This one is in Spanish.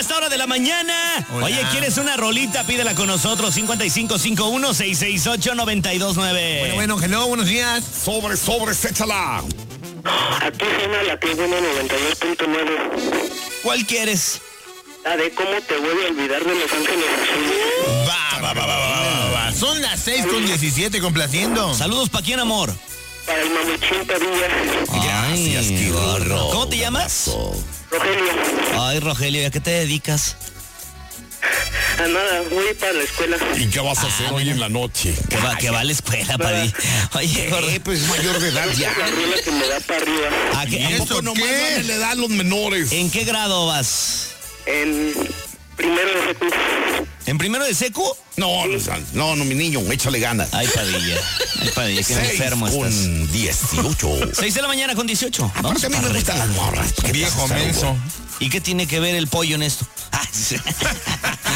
esta hora de la mañana. Hola. Oye, ¿quieres una rolita? Pídela con nosotros, 5551-668-929. Bueno, hello, buenos días. Sobres, échala. Aquí suena la que buena 92.9. ¿Cuál quieres? La de cómo te voy a olvidar de Los Ángeles Azules. Va. Son las 6:17 complaciendo. Saludos, ¿pa' quién, amor? Para el Mamuchín Padilla. Gracias, Ay, Quirro. ¿Cómo te llamas? Rogelio. Ay, Rogelio, ¿y a qué te dedicas? A nada, voy para la escuela. ¿Y qué vas a hacer hoy en la noche? Que va a la escuela, Padilla. Oye, gordo. Pues mayor de edad ya. La rueda que me da para arriba. ¿A qué- ¿Y a eso poco- Nomás qué? dónde le dan los menores. ¿En qué grado vas? En primero de secundaria. ¿En primero de secu? No, mi niño, échale ganas. Ay, Padilla, qué 6 enfermo estás. con 18. 6 de la mañana con 18. Aparte a mí me gustan las morras. ¿Qué te Viejo haces, menso. ¿Y qué tiene que ver el pollo en esto? Ah, sí.